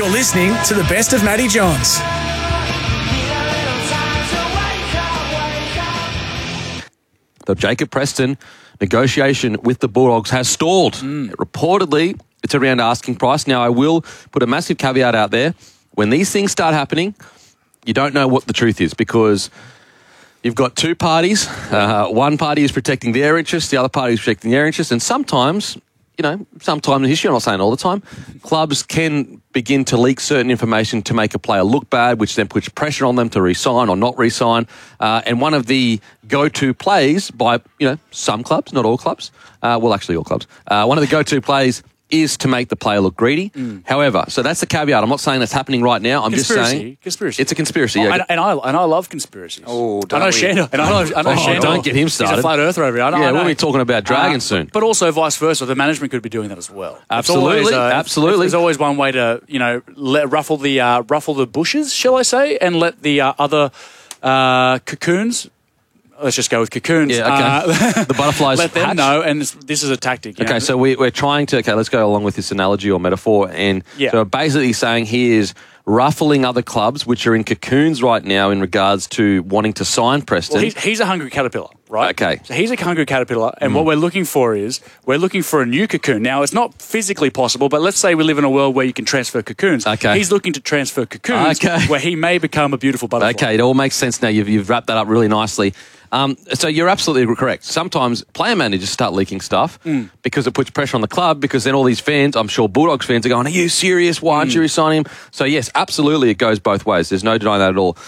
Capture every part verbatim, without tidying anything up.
You're listening to the best of Matty Johns. The Jacob Preston negotiation with the Bulldogs has stalled. Mm. Reportedly, it's around asking price. Now, I will put a massive caveat out there. When these things start happening, you don't know what the truth is because you've got two parties. Uh, one party is protecting their interests, the other party is protecting their interests, and sometimes, you know, sometime in history, I'm not saying all the time, clubs can begin to leak certain information to make a player look bad, which then puts pressure on them to re-sign or not re-sign. Uh, and one of the go-to plays by, you know, some clubs, not all clubs, uh, well, actually all clubs, uh, one of the go-to plays is to make the player look greedy. Mm. However, so that's the caveat. I'm not saying that's happening right now. I'm conspiracy. just saying conspiracy. It's a conspiracy. Oh, yeah. and, and I and I love conspiracies. Oh, don't I know we? Shandor. And I know, I know oh, Shandor. Don't get him started. He's a flat earther over here. I know, yeah, I know. we'll be talking about dragons uh, soon. But also vice versa. The management could be doing that as well. Absolutely, always, uh, absolutely. There's always one way to, you know, let, ruffle the uh, ruffle the bushes, shall I say, and let the uh, other uh, cocoons. Let's just go with cocoons. Yeah, okay. Uh, the butterflies let them hatch. know, and this, this is a tactic. You Okay, know? so we, we're trying to, okay, let's go along with this analogy or metaphor. And Yeah. so basically saying he is ruffling other clubs, which are in cocoons right now in regards to wanting to sign Preston. Well, he's, he's a hungry caterpillar, right? Okay. So he's a hungry caterpillar, and mm. what we're looking for is we're looking for a new cocoon. Now, it's not physically possible, but let's say we live in a world where you can transfer cocoons. Okay. He's looking to transfer cocoons Okay. where he may become a beautiful butterfly. Okay, it all makes sense now. You've, you've wrapped that up really nicely. Um, so you're absolutely correct. Sometimes player managers start leaking stuff mm. because it puts pressure on the club because then all these fans, I'm sure Bulldogs fans are going, are you serious? Why aren't mm. you resigning him? So yes, absolutely it goes both ways. There's no denying that at all.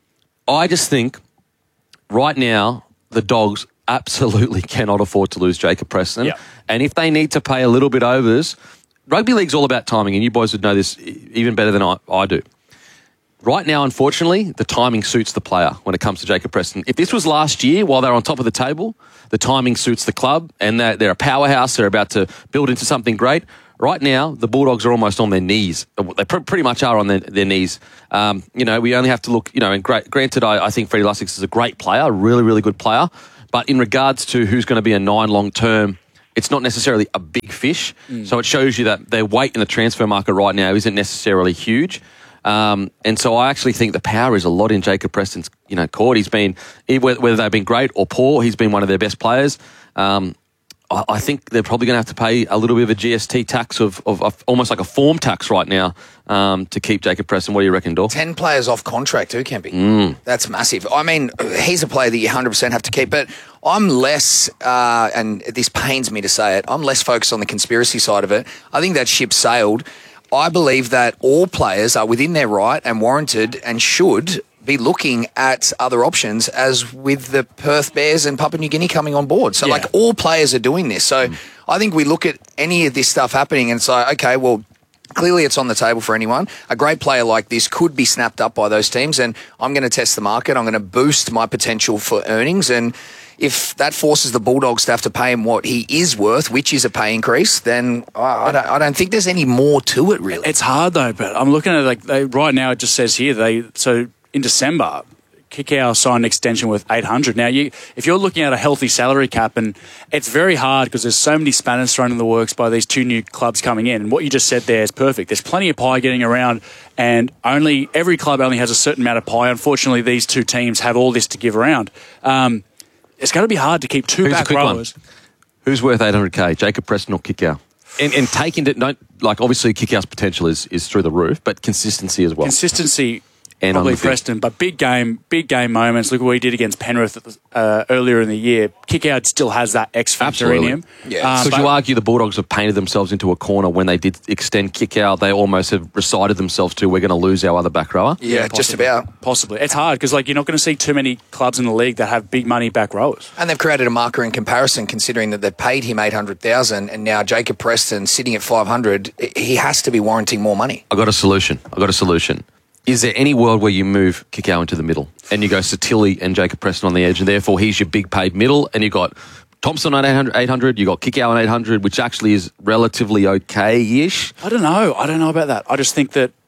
I just think right now the Dogs absolutely cannot afford to lose Jacob Preston. Yeah. And if they need to pay a little bit overs, rugby league's all about timing, and you boys would know this even better than I, I do. Right now, unfortunately, the timing suits the player when it comes to Jacob Preston. If this was last year while they're on top of the table, the timing suits the club and they're, they're a powerhouse. They're about to build into something great. Right now, the Bulldogs are almost on their knees. They pr- pretty much are on their, their knees. Um, you know, we only have to look, you know, and great, granted, I, I think Freddie Lussick is a great player, a really, really good player. But in regards to who's going to be a nine long-term, it's not necessarily a big fish. Mm. So it shows you that their weight in the transfer market right now isn't necessarily huge. Um, and so I actually think the power is a lot in Jacob Preston's, you know, court. He's been, whether they've been great or poor, he's been one of their best players. Um, I, I think they're probably going to have to pay a little bit of a G S T tax of, of, of almost like a form tax right now um, to keep Jacob Preston. What do you reckon, Dor? Ten players off contract too, Kempy. Mm. That's massive. I mean, he's a player that you one hundred percent have to keep, but I'm less, uh, and this pains me to say it, I'm less focused on the conspiracy side of it. I think that ship sailed. I believe that all players are within their right and warranted and should be looking at other options, as with the Perth Bears and Papua New Guinea coming on board. So, yeah. like, all players are doing this. So, mm. I think we look at any of this stuff happening and say, okay, well, clearly it's on the table for anyone. A great player like this could be snapped up by those teams, and I'm going to test the market. I'm going to boost my potential for earnings, and if that forces the Bulldogs to have to pay him what he is worth, which is a pay increase, then I don't, I don't think there's any more to it, really. It's hard, though, but I'm looking at it like they, right now it just says here, they so in December, Kikau signed an extension with eight hundred. Now, you, if you're looking at a healthy salary cap, and it's very hard because there's so many spanners thrown in the works by these two new clubs coming in, and what you just said there is perfect. There's plenty of pie getting around, and only every club only has a certain amount of pie. Unfortunately, these two teams have all this to give around. Um, It's going to be hard to keep two Who's back rowers. One? Who's worth eight hundred K, Jacob Preston or Kikau? And, and taking it, don't, like, obviously Kikau's potential is, is through the roof, but consistency as well. Consistency, and probably Preston, but big game, big game moments. Look what he did against Penrith uh, earlier in the year. Kikau still has that X factor in him. Yeah. Um, Could you argue the Bulldogs have painted themselves into a corner when they did extend Kikau? They almost have recited themselves to, we're going to lose our other back rower? Yeah, yeah just about. Possibly. It's hard because, like, you're not going to see too many clubs in the league that have big money back rowers. And they've created a marker in comparison, considering that they've paid him eight hundred thousand dollars, and now Jacob Preston sitting at five hundred dollars, he has to be warranting more money. I got a solution. I got a solution. Is there any world where you move Kikau into the middle and you go Satili and Jacob Preston on the edge, and therefore he's your big paid middle, and you got Thompson on eight hundred, you got Kikau on eight hundred, which actually is relatively okay-ish? I don't know. I don't know about that. I just think that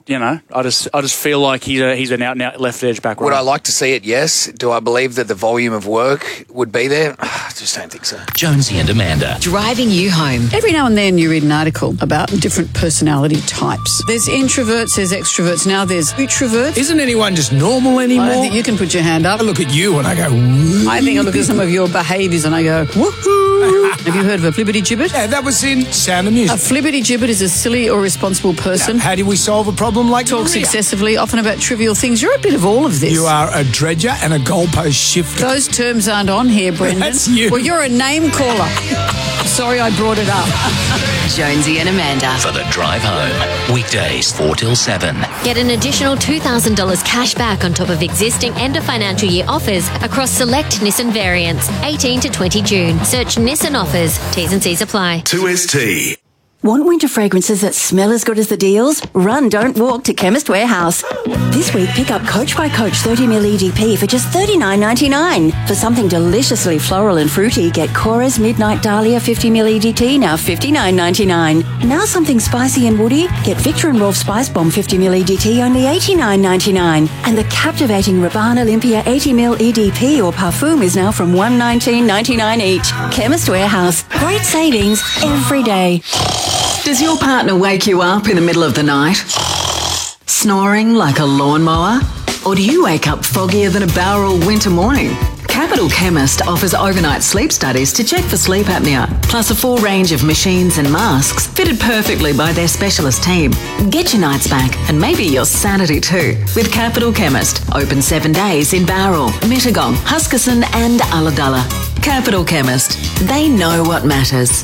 you know, I just I just feel like he's a, he's an out and out left edge back row. Would I like to see it? Yes. Do I believe that the volume of work would be there? I just don't think so. Jonesy and Amanda. Driving you home. Every now and then you read an article about different personality types. There's introverts, there's extroverts, now there's introverts. Isn't anyone just normal anymore? I don't think you can put your hand up. I look at you and I go, woo. I think I look at some of your behaviours and I go, woohoo. Have you heard of a flibbity gibbet? Yeah, that was in Sound of A Music. flibbity gibbet is a silly or responsible person. Now, how do we solve a problem like Talks Maria? excessively, often about trivial things. You're a bit of all of this. You are a dredger and a goalpost shifter. Those terms aren't on here, Brendan. That's you. Well, you're a name caller. Sorry I brought it up. Jonesy and Amanda. For the drive home. Weekdays four till seven. Get an additional two thousand dollars cash back on top of existing end of financial year offers across select Nissan variants, eighteen to twenty June. Search Nissan offers. T's and C's apply. two S T. Want winter fragrances that smell as good as the deals? Run, don't walk to Chemist Warehouse. This week, pick up Coach by Coach thirty milliliter E D P for just thirty-nine ninety-nine. For something deliciously floral and fruity, get Cora's Midnight Dahlia fifty milliliter E D T, now fifty-nine ninety-nine. Now something spicy and woody, get Victor and Rolf Spice Bomb fifty milliliter E D T, only eighty-nine ninety-nine. And the captivating Rabanne Olympia eighty milliliter E D P or Parfum is now from one nineteen ninety-nine each. Chemist Warehouse. Great savings every day. Does your partner wake you up in the middle of the night? Snoring like a lawnmower? Or do you wake up foggier than a Bowral winter morning? Capital Chemist offers overnight sleep studies to check for sleep apnea, plus a full range of machines and masks fitted perfectly by their specialist team. Get your nights back and maybe your sanity too with Capital Chemist. Open seven days in Bowral, Mittagong, Huskisson and Ulladulla. Capital Chemist. They know what matters.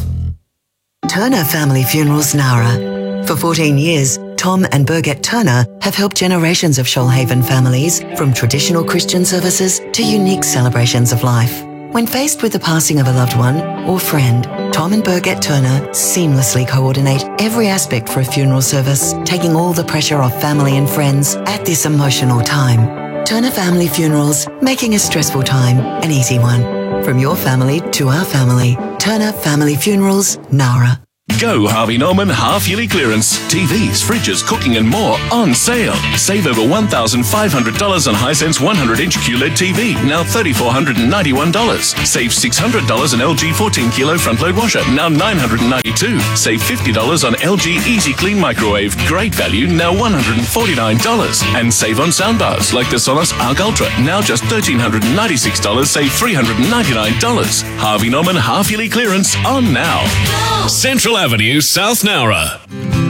Turner Family Funerals Nara. For fourteen years, Tom and Birgit Turner have helped generations of Shoalhaven families, from traditional Christian services to unique celebrations of life. When faced with the passing of a loved one or friend, Tom and Birgit Turner seamlessly coordinate every aspect for a funeral service, taking all the pressure off family and friends at this emotional time. Turner Family Funerals, making a stressful time an easy one. From your family to our family, Turner Family Funerals, Nara. Go Harvey Norman half-yearly clearance. T Vs, fridges, cooking and more on sale. Save over one thousand five hundred dollars on Hisense one hundred inch Q L E D T V, now three thousand four hundred ninety-one dollars. Save six hundred dollars on L G fourteen kilo front-load washer, now nine hundred ninety-two dollars. Save fifty dollars on L G Easy Clean microwave, great value, now one hundred forty-nine dollars. And save on soundbars like the Sonos Arc Ultra, now just one thousand three hundred ninety-six dollars, save three hundred ninety-nine dollars. Harvey Norman half-yearly clearance on now. Central Avenue, South Nowra.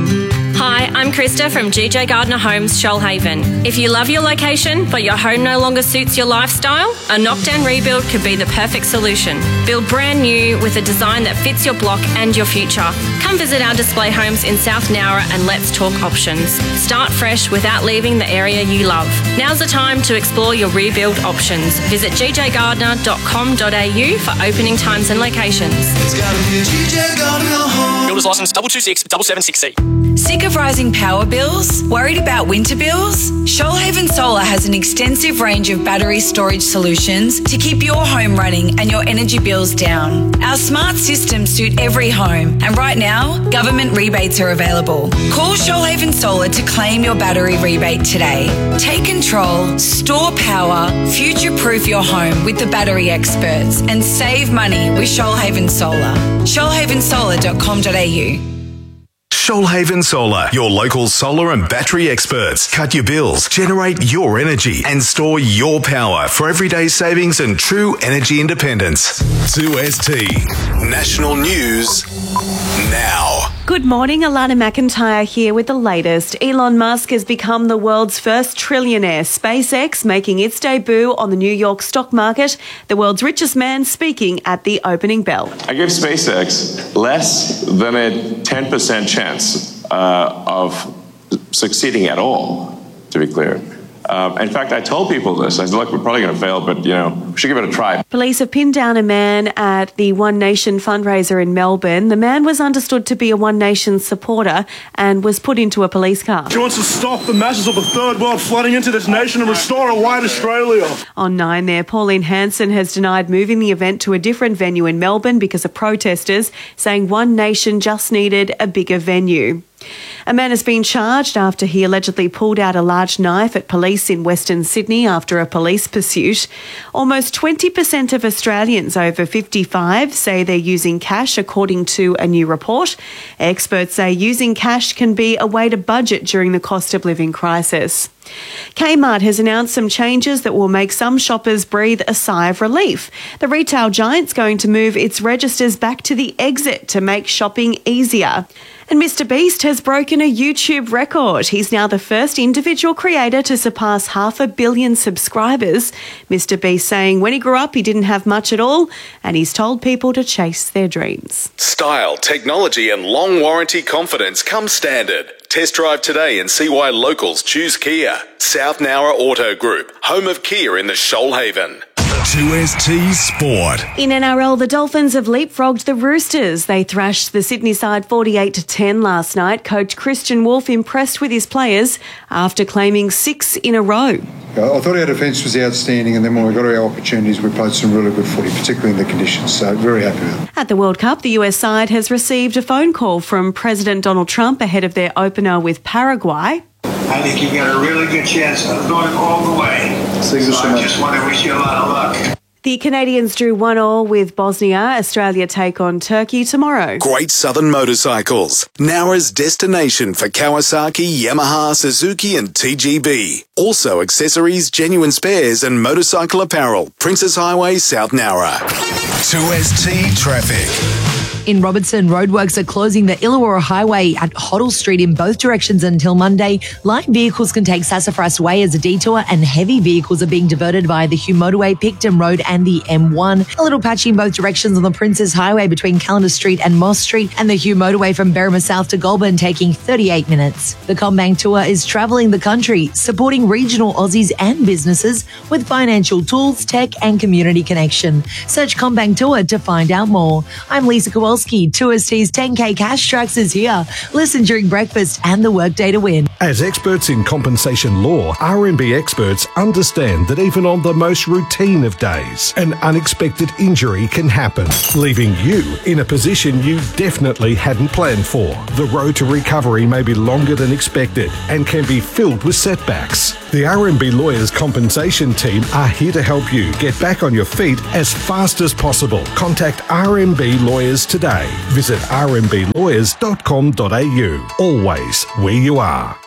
Hi, I'm Krista from G J Gardner Homes, Shoalhaven. If you love your location, but your home no longer suits your lifestyle, a knockdown rebuild could be the perfect solution. Build brand new with a design that fits your block and your future. Come visit our display homes in South Nowra and let's talk options. Start fresh without leaving the area you love. Now's the time to explore your rebuild options. Visit g j gardner dot com dot a u for opening times and locations. It's gotta be G J Gardner Homes. Builder's license double two six double seven six C. Sick of rising power bills? Worried about winter bills? Shoalhaven Solar has an extensive range of battery storage solutions to keep your home running and your energy bills down. Our smart systems suit every home, and right now, government rebates are available. Call Shoalhaven Solar to claim your battery rebate today. Take control, store power, future-proof your home with the battery experts, and save money with Shoalhaven Solar. shoalhaven solar dot com dot a u. Shoalhaven Solar, your local solar and battery experts. Cut your bills, generate your energy, and store your power for everyday savings and true energy independence. two S T National News now. Good morning, Alana McIntyre here with the latest. Elon Musk has become the world's first trillionaire. SpaceX making its debut on the New York stock market. The world's richest man speaking at the opening bell. I give SpaceX less than a ten percent chance uh, of succeeding at all, to be clear. Um, in fact, I told people this. I said, look, we're probably going to fail, but, you know, we should give it a try. Police have pinned down a man at the One Nation fundraiser in Melbourne. The man was understood to be a One Nation supporter and was put into a police car. She wants to stop the masses of the third world flooding into this nation and restore a white Australia. On Nine there, Pauline Hanson has denied moving the event to a different venue in Melbourne because of protesters, saying One Nation just needed a bigger venue. A man has been charged after he allegedly pulled out a large knife at police in Western Sydney after a police pursuit. Almost twenty percent of Australians over fifty-five say they're using cash, according to a new report. Experts say using cash can be a way to budget during the cost of living crisis. Kmart has announced some changes that will make some shoppers breathe a sigh of relief. The retail giant's going to move its registers back to the exit to make shopping easier. And Mister Beast has broken a YouTube record. He's now the first individual creator to surpass half a billion subscribers. Mister Beast saying when he grew up, he didn't have much at all, and he's told people to chase their dreams. Style, technology and long warranty confidence come standard. Test drive today and see why locals choose Kia. South Nowra Auto Group, home of Kia in the Shoalhaven. two S T Sport. In N R L, the Dolphins have leapfrogged the Roosters. They thrashed the Sydney side forty-eight to ten last night. Coach Christian Wolf impressed with his players after claiming six in a row. I thought our defence was outstanding, and then when we got our opportunities, we played some really good footy, particularly in the conditions. So very happy with it. At the World Cup, the U S side has received a phone call from President Donald Trump ahead of their opener with Paraguay. I think you've got a really good chance of going all the way. So I just want to wish you a lot of luck. The Canadians drew one all with Bosnia. Australia take on Turkey tomorrow. Great Southern Motorcycles, Nowra's destination for Kawasaki, Yamaha, Suzuki and T G B. Also accessories, genuine spares and motorcycle apparel. Princess Highway, South Nowra. two S T Traffic. In Robertson, roadworks are closing the Illawarra Highway at Hoddle Street in both directions until Monday. Light vehicles can take Sassafras Way as a detour, and heavy vehicles are being diverted via the Hugh Motorway, Picton Road and the M one. A little patchy in both directions on the Princess Highway between Calendar Street and Moss Street, and the Hugh Motorway from Berrima South to Goulburn taking thirty-eight minutes. The CommBank Tour is travelling the country, supporting regional Aussies and businesses with financial tools, tech and community connection. Search CommBank Tour to find out more. I'm Lisa Kowalski. two S T's ten K Cash Tracks is here. Listen during breakfast and the workday to win. As experts in compensation law, R M B experts understand that even on the most routine of days, an unexpected injury can happen, leaving you in a position you definitely hadn't planned for. The road to recovery may be longer than expected and can be filled with setbacks. The R M B Lawyers Compensation Team are here to help you get back on your feet as fast as possible. Contact R M B Lawyers today. Visit r m b lawyers dot com dot a u. Always where you are.